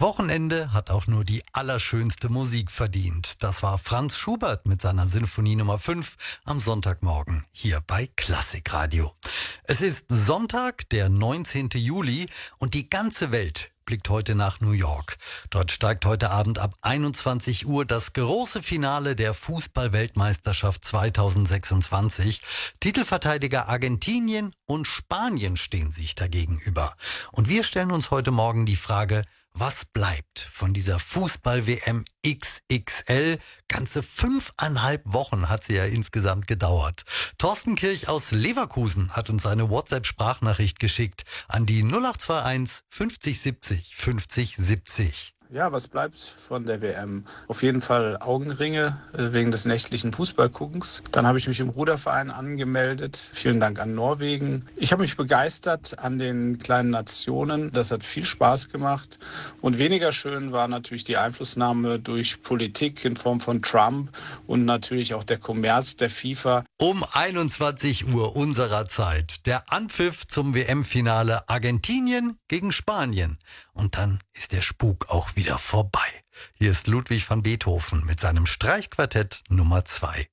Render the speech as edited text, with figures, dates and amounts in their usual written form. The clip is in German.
Das Wochenende hat auch nur die allerschönste Musik verdient. Das war Franz Schubert mit seiner Sinfonie Nummer 5 am Sonntagmorgen hier bei Klassikradio. Es ist Sonntag, der 19. Juli und die ganze Welt blickt heute nach New York. Dort steigt heute Abend ab 21 Uhr das große Finale der Fußball-Weltmeisterschaft 2026. Titelverteidiger Argentinien und Spanien stehen sich dagegenüber. Und wir stellen uns heute Morgen die Frage, was bleibt von dieser Fußball-WM XXL? Ganze 5,5 Wochen hat sie ja insgesamt gedauert. Thorsten Kirch aus Leverkusen hat uns eine WhatsApp-Sprachnachricht geschickt an die 0821 50 70 50 70. Ja, was bleibt von der WM? Auf jeden Fall Augenringe wegen des nächtlichen Fußballguckens. Dann habe ich mich im Ruderverein angemeldet. Vielen Dank an Norwegen. Ich habe mich begeistert an den kleinen Nationen. Das hat viel Spaß gemacht. Und weniger schön war natürlich die Einflussnahme durch Politik in Form von Trump und natürlich auch der Kommerz der FIFA. Um 21 Uhr unserer Zeit der Anpfiff zum WM-Finale Argentinien gegen Spanien. Und dann ist der Spuk auch wieder vorbei. Hier ist Ludwig van Beethoven mit seinem Streichquartett Nummer 2.